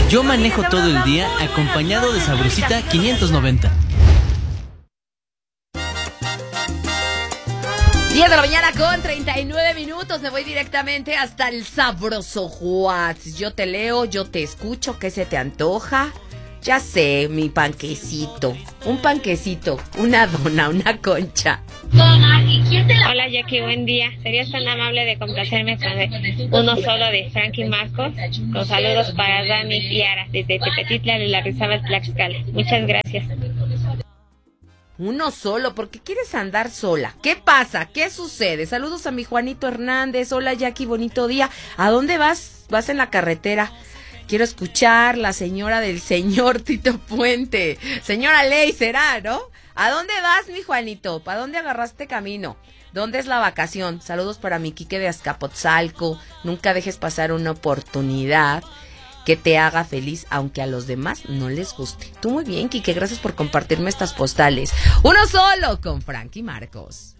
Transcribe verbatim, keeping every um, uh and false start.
Yo manejo todo el día acompañado de Sabrosita quinientos noventa. diez de la mañana con treinta y nueve minutos. Me voy directamente hasta el sabroso Juárez. Yo te leo, yo te escucho. ¿Qué se te antoja? Ya sé, mi panquecito. Un panquecito, una dona, una concha. Hola Jackie, buen día. ¿Serías tan amable de complacerme con uno solo de Frankie Marcos? Con saludos para Dani y Ara desde Tepetitla de la Rizabal, Tlaxcala. Muchas gracias. Uno solo, ¿por qué quieres andar sola? ¿Qué pasa? ¿Qué sucede? Saludos a mi Juanito Hernández. Hola Jackie, bonito día. ¿A dónde vas? Vas en la carretera. Quiero escuchar la señora del señor Tito Puente. Señora Ley, será, ¿no? ¿A dónde vas, mi Juanito? ¿Para dónde agarraste camino? ¿Dónde es la vacación? Saludos para mi Quique de Azcapotzalco. Nunca dejes pasar una oportunidad que te haga feliz, aunque a los demás no les guste. Tú muy bien, Quique, gracias por compartirme estas postales. Uno solo con Frankie Marcos.